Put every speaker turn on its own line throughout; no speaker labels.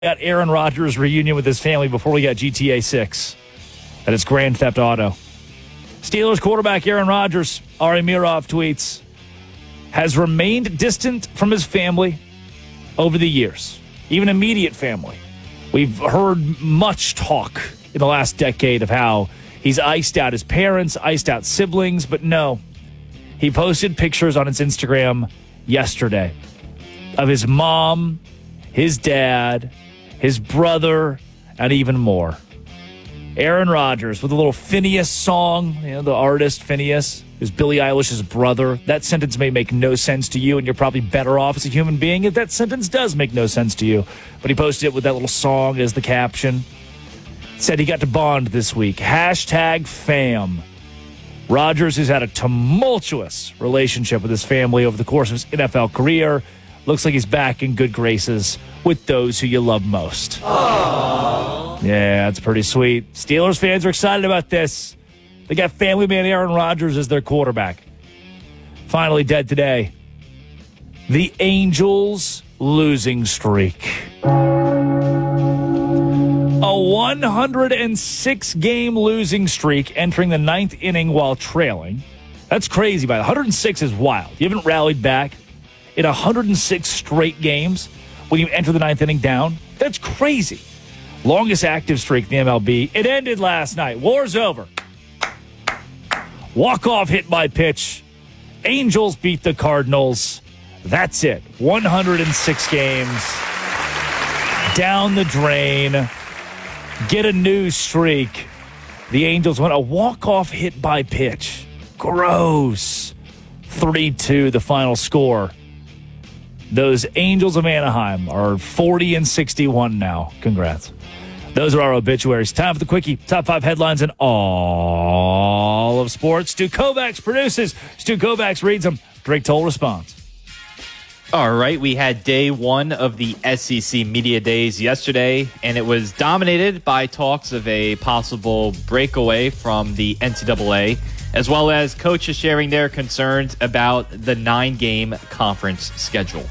got Aaron Rodgers' reunion with his family before we got GTA 6. That is Grand Theft Auto. Steelers quarterback Aaron Rodgers, Ari Mirov tweets, has remained distant from his family over the years, even immediate family. We've heard much talk in the last decade of how he's iced out his parents, iced out siblings, but no. He posted pictures on his Instagram yesterday of his mom, his dad, his brother, and even more. Aaron Rodgers with a little Phineas song, the artist Phineas is Billie Eilish's brother. That sentence may make no sense to you, and you're probably better off as a human being if that sentence does make no sense to you. But he posted it with that little song as the caption. Said he got to bond this week. #fam. Rodgers has had a tumultuous relationship with his family over the course of his NFL career. Looks like he's back in good graces with those who you love most. Aww. Yeah, that's pretty sweet. Steelers fans are excited about this. They got family man Aaron Rodgers as their quarterback. Finally dead today. The Angels' losing streak. A 106-game losing streak entering the ninth inning while trailing. That's crazy, by the way. 106 is wild. You haven't rallied back in 106 straight games when you enter the ninth inning down. That's crazy. Longest active streak in the MLB. It ended last night. War's over. Walk-off hit by pitch. Angels beat the Cardinals. That's it. 106 games. Down the drain. Get a new streak. The Angels won a walk-off hit by pitch. Gross. 3-2 the final score. Those Angels of Anaheim are 40-61 now. Congrats. Those are our obituaries. Time for the quickie. Top 5 headlines in all of sports. Stu Kovacs produces. Stu Kovacs reads them. Drake Toll responds.
All right, we had day one of the SEC Media Days yesterday, and it was dominated by talks of a possible breakaway from the NCAA, as well as coaches sharing their concerns about the 9-game conference schedule.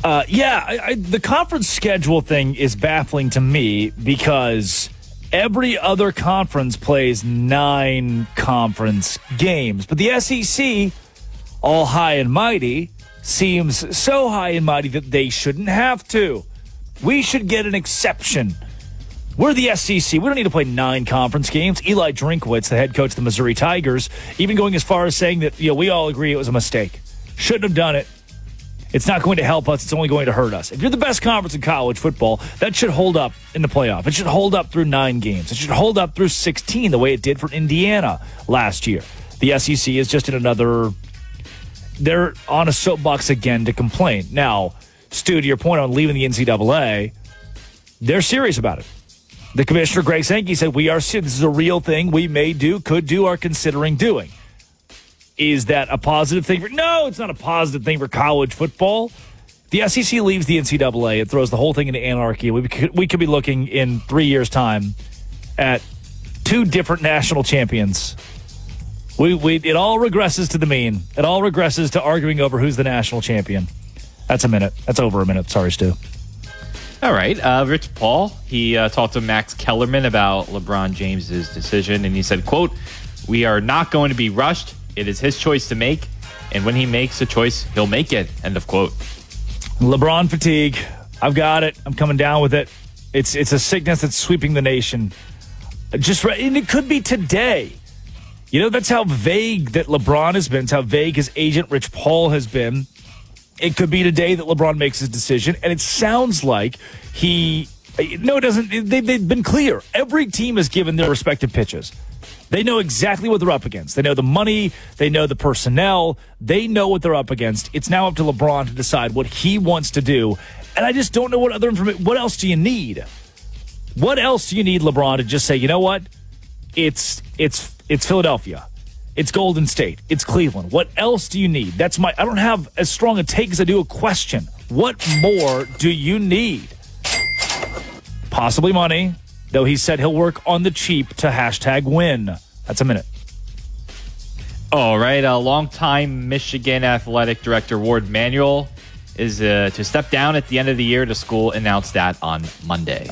The conference schedule thing is baffling to me because every other conference plays 9 conference games. But the SEC, all high and mighty, seems so high and mighty that they shouldn't have to. We should get an exception. We're the SEC. We don't need to play 9 conference games. Eli Drinkwitz, the head coach of the Missouri Tigers, even going as far as saying that we all agree it was a mistake. Shouldn't have done it. It's not going to help us. It's only going to hurt us. If you're the best conference in college football, that should hold up in the playoff. It should hold up through 9 games. It should hold up through 16 the way it did for Indiana last year. The SEC is just in another... They're on a soapbox again to complain. Now, Stu, to your point on leaving the NCAA, they're serious about it. The commissioner, Greg Sankey, said, we are serious. This is a real thing we may do, could do, are considering doing. Is that a positive thing? No, it's not a positive thing for college football. If the SEC leaves the NCAA, it throws the whole thing into anarchy. We could be looking in 3 years' time at 2 different national champions. It all regresses to the mean. It all regresses to arguing over who's the national champion. That's a minute. That's over a minute. Sorry, Stu.
All right. Rich Paul, he talked to Max Kellerman about LeBron James's decision, and he said, quote, "We are not going to be rushed. It is his choice to make, and when he makes a choice, he'll make it." End of quote.
LeBron fatigue. I've got it. I'm coming down with it. It's a sickness that's sweeping the nation. And it could be today. That's how vague that LeBron has been. It's how vague his agent, Rich Paul, has been. It could be today that LeBron makes his decision, and it sounds like it doesn't. They've been clear. Every team has given their respective pitches. They know exactly what they're up against. They know the money. They know the personnel. They know what they're up against. It's now up to LeBron to decide what he wants to do, and I just don't know what other information. What else do you need? What else do you need, LeBron, to just say, you know what? It's Philadelphia. It's Golden State. It's Cleveland. What else do you need? I don't have as strong a take as I do a question. What more do you need? Possibly money, though he said he'll work on the cheap to #win. That's a minute.
All right. A longtime Michigan athletic director, Ward Manuel, is to step down at the end of the year. The school announced that on Monday.